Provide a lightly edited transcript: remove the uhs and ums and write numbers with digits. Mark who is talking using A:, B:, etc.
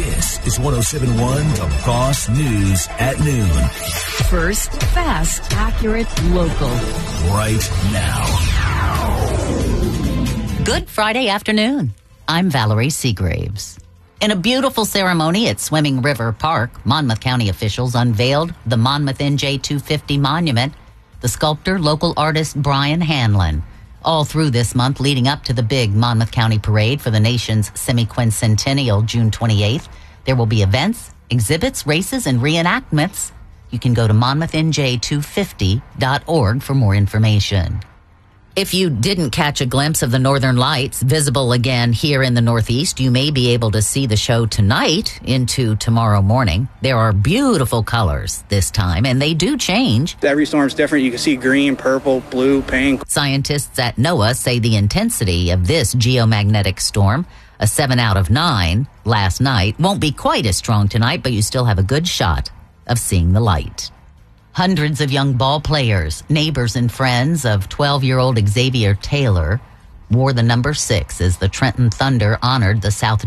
A: This is 107.1 The Boss News at noon.
B: First, fast, accurate, local.
A: Right now.
C: Good Friday afternoon. I'm Valerie Seagraves. In a beautiful ceremony at Swimming River Park, Monmouth County officials unveiled the Monmouth NJ 250 monument, the sculptor, local artist Brian Hanlon. All through this month leading up to the big Monmouth County Parade for the nation's semi-quincentennial June 28th, there will be events, exhibits, races, and reenactments. You can go to monmouthNJ250.org for more information. If you didn't catch a glimpse of the Northern Lights visible again here in the Northeast, you may be able to see the show tonight into tomorrow morning. There are beautiful colors this time, and they do change.
D: Every storm's different. You can see green, purple, blue, pink.
C: Scientists at NOAA say the intensity of this geomagnetic storm, a 7 out of 9 last night, won't be quite as strong tonight, but you still have a good shot of seeing the light. Hundreds of young ball players, neighbors and friends of 12-year-old Xavier Taylor wore the number 6 as the Trenton Thunder honored the South